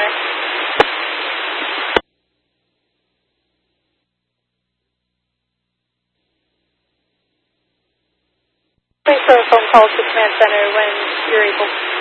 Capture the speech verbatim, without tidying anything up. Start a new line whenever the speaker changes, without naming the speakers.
Okay. Please throw a phone call to Command Center when you're able.